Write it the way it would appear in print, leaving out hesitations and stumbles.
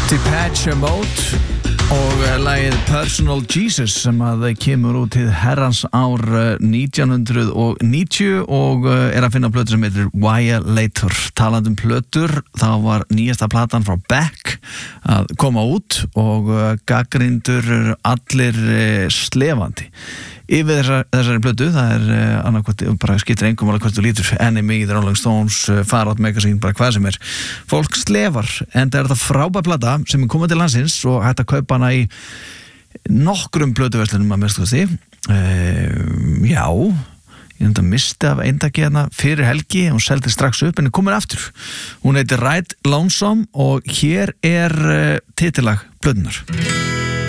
Depeche Mode og lagið Personal Jesus sem að kemur út til herrans ár 1990 og að finna plötur sem heitir Violator. Talandi plötur, þá var nýjasta platan frá Beck að koma út og gagnrýnendur allir slefandi yfir þessari plötu. Það annarkvæmt, bara skiptir engum alveg hvert þú lítur, Enemy, The Rolling Stones, Far Out Magazine, bara hvað sem fólk slefar, en það þetta frábær plata sem komið til landsins og hægt að kaupa hana í nokkrum plötuverslunum að mestu kosti. Já, ég misti af eindaki hérna fyrir helgi, hún seldi strax upp en komin aftur. Hún heitir Ride Lonesome og hér titilag plötunar.